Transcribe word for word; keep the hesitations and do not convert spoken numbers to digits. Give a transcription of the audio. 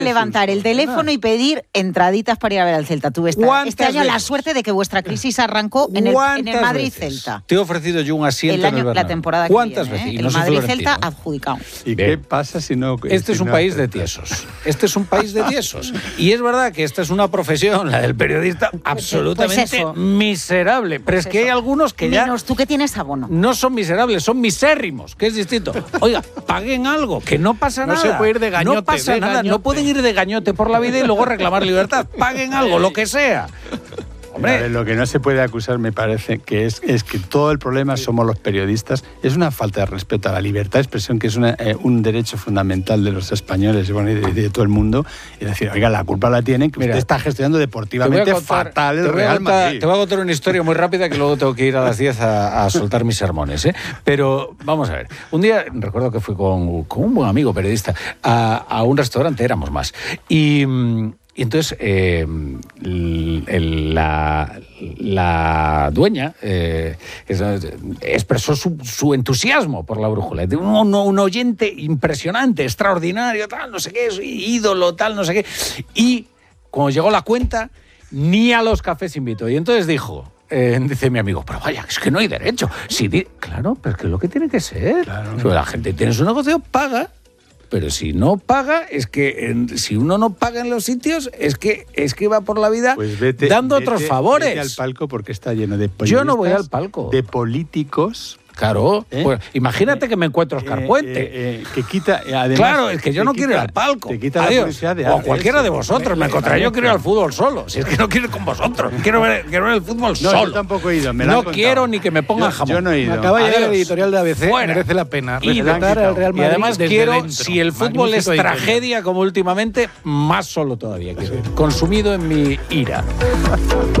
levantar el teléfono y pedir entraditas para ir a ver al Celta. Tuve esta, este año veces? la suerte de que vuestra crisis arrancó en el, en el Madrid-Celta. Te he ofrecido yo un asiento el año, en el La temporada que ¿Cuántas viene, veces? ¿eh? Y no el Madrid-Celta adjudicado. ¿Y Bien. qué pasa si no...? Este si es un no país aceptas? de tiesos. Este es un país de tiesos. Y es verdad que esta es una profesión, la del periodista, absolutamente pues miserable. Pero es que hay algunos que ya... Menos tú que tienes abono. No son miserables, son misérrimos, que es distinto. Oiga, paguen algo, que no pasa no nada. No se puede ir de gañote. No pasa nada, gañote. no pueden ir de gañote por la vida y luego reclamar libertad. Paguen algo, lo que sea. Hombre. Lo que no se puede acusar, me parece, que es, es que todo el problema somos los periodistas. Es una falta de respeto a la libertad de expresión, que es una, eh, un derecho fundamental de los españoles y, bueno, y de, de todo el mundo. Y decir, oiga, la culpa la tienen, que Mira, usted está gestionando deportivamente contar, fatal el Real contar, Madrid. Te voy a contar una historia muy rápida que luego tengo que ir a las diez a, a soltar mis sermones, ¿eh? Pero vamos a ver. Un día, recuerdo que fui con, con un buen amigo periodista a, a un restaurante, éramos más. Y... Y entonces eh, el, la, la dueña eh, expresó su, su entusiasmo por la brújula. Un, un oyente impresionante, extraordinario, tal, no sé qué, ídolo, tal, no sé qué. Y cuando llegó la cuenta, ni a los cafés invitó. Y entonces dijo... Eh, dice mi amigo, pero vaya, es que no hay derecho. Si di claro, pero es que es lo que tiene que ser. Claro. Si la gente tiene su negocio, paga. Pero si no paga, es que en, si uno no paga en los sitios, es que es que va por la vida pues vete, dando vete, otros favores. Vete al palco porque está lleno de periodistas. Yo no voy al palco. De políticos. Claro, ¿Eh? pues imagínate que me encuentro Oscar eh, Puente. Eh, eh, que quita, eh, además, claro, es que yo no quita, quiero ir al palco. Te quita Adiós. la publicidad de o cualquiera eso, de vosotros. Me encontraré, yo quiero ir al fútbol solo. Si es que no quiero ir con vosotros. Quiero ver, quiero ver el fútbol no, solo. Yo tampoco he ido. Me no quiero ni que me pongan yo, jamón. Yo no he ido. Acaba de llegar Adiós. el editorial de A B C. Fuera. Merece la pena. Y, respetar al Real Madrid y además desde quiero, dentro. si el fútbol Magnífico es editorial. tragedia como últimamente, más solo todavía quiero ir. Consumido en mi ira.